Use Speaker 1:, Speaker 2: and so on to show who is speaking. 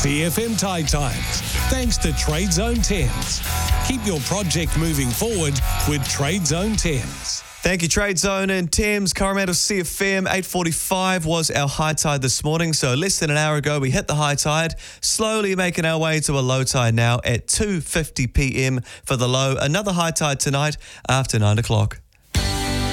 Speaker 1: CFM Tide Times, thanks to Trade Zone Thames. Keep your project moving forward with Trade Zone Thames.
Speaker 2: Thank you, Trade Zone and Thames. Coromandel CFM, 8:45 was our high tide this morning. So less than an hour ago, we hit the high tide, slowly making our way to a low tide now at 2:50 p.m. for the low. Another high tide tonight after 9 o'clock.